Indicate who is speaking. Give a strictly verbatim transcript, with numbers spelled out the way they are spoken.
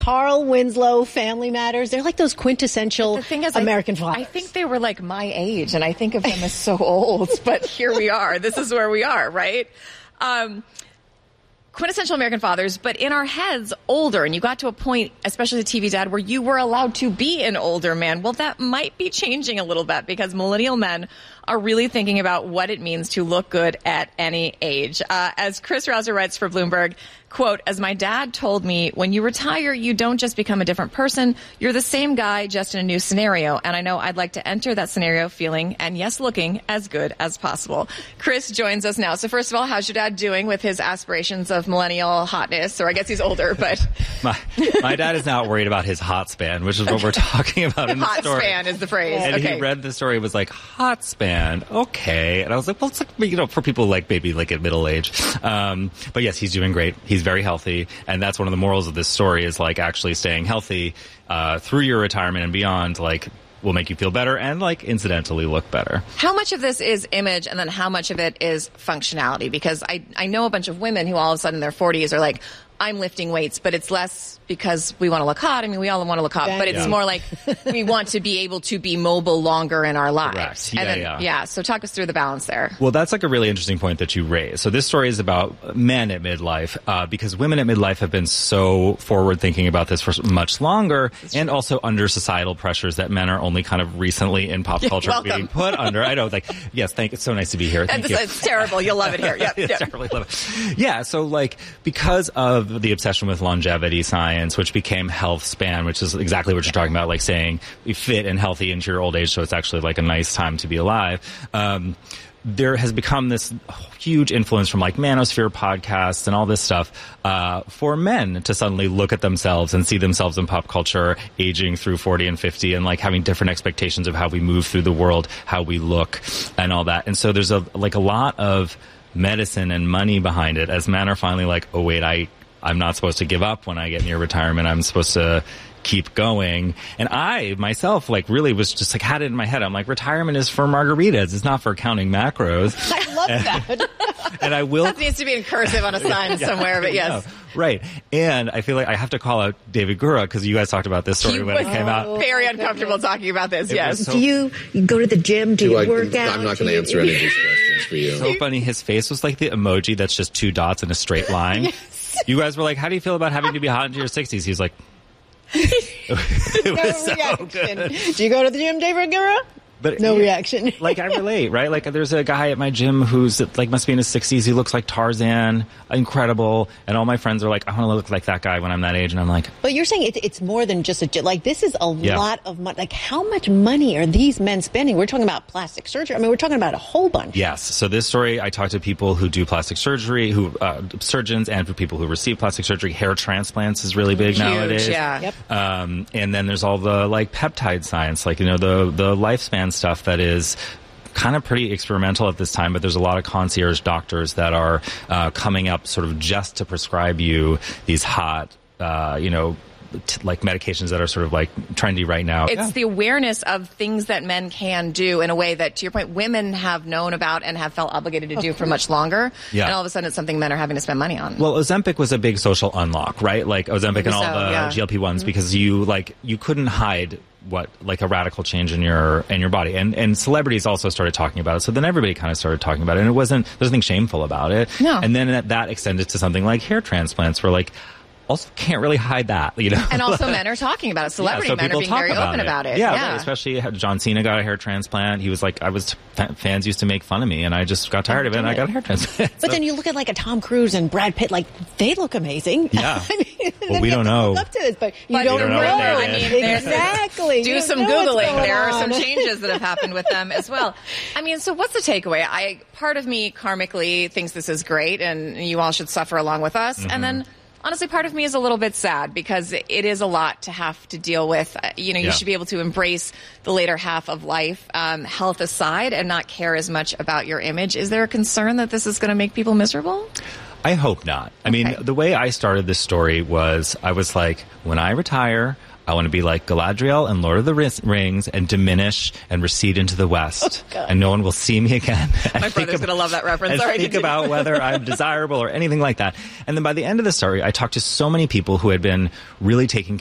Speaker 1: Carl Winslow, Family Matters. They're like those quintessential
Speaker 2: the thing is,
Speaker 1: American
Speaker 2: I,
Speaker 1: fathers.
Speaker 2: I think they were like my age, and I think of them as so old, but here we are. This is where we are, right? Um, quintessential American fathers, but in our heads, older. And you got to a point, especially the T V dad, where you were allowed to be an older man. Well, that might be changing a little bit because millennial men are really thinking about what it means to look good at any age. Uh, as Chris Rouser writes for Bloomberg, quote, as my dad told me, when you retire, you don't just become a different person. You're the same guy, just in a new scenario. And I know I'd like to enter that scenario feeling, and yes, looking as good as possible. Chris joins us now. So first of all, how's your dad doing with his aspirations of millennial hotness? Or I guess he's older, but...
Speaker 3: my, my dad is not worried about his hot span, which is what we're talking about in the
Speaker 2: hot
Speaker 3: story.
Speaker 2: Hot span is the phrase.
Speaker 3: And
Speaker 2: okay.
Speaker 3: he read the story, was like, hot span. Okay. And I was like, well, it's like, you know, for people like maybe like at middle age. Um, but yes, he's doing great. He's very healthy. And that's one of the morals of this story is like actually staying healthy, uh, through your retirement and beyond, like will make you feel better and like incidentally look better.
Speaker 2: How much of this is image and then how much of it is functionality? Because I, I know a bunch of women who all of a sudden in their forties are like, I'm lifting weights, but it's less because we want to look hot. I mean, we all want to look hot, but it's
Speaker 3: yeah.
Speaker 2: more like we want to be able to be mobile longer in our lives.
Speaker 3: Correct. Yeah,
Speaker 2: and then,
Speaker 3: yeah.
Speaker 2: yeah. So talk us through the balance there.
Speaker 3: Well, that's like a really interesting point that you raise. So this story is about men at midlife, uh, because women at midlife have been so forward thinking about this for much longer and also under societal pressures that men are only kind of recently in pop culture
Speaker 2: welcome.
Speaker 3: being put under. I know, like, yes, thank it's so nice to be here. Thank
Speaker 2: it's,
Speaker 3: you.
Speaker 2: it's terrible. You'll love it here. Yep,
Speaker 3: it's
Speaker 2: yep.
Speaker 3: terribly love it. Yeah. So like, because of the obsession with longevity science, which became health span, which is exactly what you're talking about, like saying you fit and healthy into your old age, so it's actually like a nice time to be alive. Um, there has become this huge influence from like manosphere podcasts and all this stuff uh, for men to suddenly look at themselves and see themselves in pop culture aging through forty and fifty and like having different expectations of how we move through the world, how we look and all that. And so there's a like a lot of medicine and money behind it as men are finally like, oh wait, I I'm not supposed to give up when I get near retirement. I'm supposed to keep going. And I, myself, like really was just like had it in my head. I'm like, retirement is for margaritas. It's not for counting macros.
Speaker 1: I love
Speaker 3: and,
Speaker 1: that.
Speaker 3: And I will.
Speaker 2: That needs to be in cursive on a sign
Speaker 3: yeah,
Speaker 2: somewhere, but yes.
Speaker 3: No, right. And I feel like I have to call out David Gura because you guys talked about this story
Speaker 2: He
Speaker 3: when
Speaker 2: was
Speaker 3: it came out.
Speaker 2: very uncomfortable talking about this,
Speaker 3: It
Speaker 2: yes.
Speaker 3: was so
Speaker 4: Do you, you go to the gym? Do,
Speaker 5: Do
Speaker 4: you
Speaker 5: I,
Speaker 4: work out?
Speaker 5: I'm not going to answer any of these questions for you.
Speaker 3: So funny. His face was like the emoji that's just two dots in a straight line.
Speaker 1: Yes.
Speaker 3: You guys were like, how do you feel about having to be hot into your sixties? He's like, it
Speaker 1: No
Speaker 3: was so
Speaker 1: reaction.
Speaker 3: good.
Speaker 1: Do you go to the gym, David Gura?
Speaker 3: But
Speaker 1: No
Speaker 3: yeah,
Speaker 1: reaction.
Speaker 3: Like I relate, right? Like there's a guy at my gym who's like must be in his sixties. He looks like Tarzan, incredible. And all my friends are like, I want to look like that guy when I'm that age. And I'm like,
Speaker 1: But you're saying it's, it's more than just a gym. Like, this is a
Speaker 3: Yeah.
Speaker 1: lot of money. Like, how much money are these men spending? We're talking about plastic surgery. I mean, we're talking about a whole bunch.
Speaker 3: yes. So this story, I talked to people who do plastic surgery, who uh, surgeons, and for people who receive plastic surgery. Hair transplants is really big
Speaker 2: Huge,
Speaker 3: nowadays.
Speaker 2: yeah.
Speaker 1: Yep.
Speaker 3: Um, and then there's all the like peptide science, like, you know, the, the lifespan stuff that is kind of pretty experimental at this time, but there's a lot of concierge doctors that are uh, coming up sort of just to prescribe you these hot, uh, you know, t- like medications that are sort of like trendy right now.
Speaker 2: It's
Speaker 3: Yeah.
Speaker 2: the awareness of things that men can do in a way that, to your point, women have known about and have felt obligated to do for much longer.
Speaker 3: Yeah.
Speaker 2: And all of a sudden it's something men are having to spend money on.
Speaker 3: Well, Ozempic was a big social unlock, right? Like Ozempic and all
Speaker 2: so,
Speaker 3: the
Speaker 2: yeah.
Speaker 3: G L P ones, because you like you couldn't hide what like a radical change in your in your body, and and celebrities also started talking about it. So then everybody kind of started talking about it, and it wasn't there's nothing shameful about it.
Speaker 2: No.
Speaker 3: And then that, that extended to something like hair transplants, where like also can't really hide that, you know.
Speaker 2: And also men are talking about it. Celebrity
Speaker 3: Yeah, so
Speaker 2: men are
Speaker 3: people
Speaker 2: being
Speaker 3: talk
Speaker 2: very open
Speaker 3: it.
Speaker 2: about it.
Speaker 3: Yeah,
Speaker 2: Yeah.
Speaker 3: right. Especially how John Cena got a hair transplant. He was like, I was fans used to make fun of me, and I just got tired of it, and I got a hair transplant.
Speaker 1: But then you look at like a Tom Cruise and Brad Pitt, like, they look amazing.
Speaker 3: Yeah.
Speaker 1: I mean,
Speaker 3: Well, we don't know.
Speaker 1: Up to this, but you
Speaker 2: But
Speaker 1: don't,
Speaker 2: you don't
Speaker 1: know.
Speaker 2: know what they're
Speaker 1: I
Speaker 2: doing.
Speaker 1: mean,
Speaker 2: There's-
Speaker 1: exactly.
Speaker 2: Do
Speaker 1: You
Speaker 2: some
Speaker 1: don't know what's
Speaker 2: Googling.
Speaker 1: going
Speaker 2: There are
Speaker 1: on.
Speaker 2: some changes that have happened with them as well. I mean, so what's the takeaway? I part of me karmically thinks this is great, and you all should suffer along with us.
Speaker 3: Mm-hmm.
Speaker 2: And then, honestly, part of me is a little bit sad because it is a lot to have to deal with. Uh, You know, you
Speaker 3: Yeah.
Speaker 2: should be able to embrace the later half of life, um, health aside, and not care as much about your image. Is there a concern that this is going to make people miserable?
Speaker 3: I hope not. I mean,
Speaker 2: Okay.
Speaker 3: the way I started this story was I was like, when I retire, I want to be like Galadriel and Lord of the Ris- Rings and diminish and recede into the west.
Speaker 1: God.
Speaker 3: And no one will see me again.
Speaker 2: My brother's going to love that reference.
Speaker 3: And
Speaker 2: Sorry,
Speaker 3: think
Speaker 2: continue.
Speaker 3: about whether I'm desirable or anything like that. And then by the end of the story, I talked to so many people who had been really taking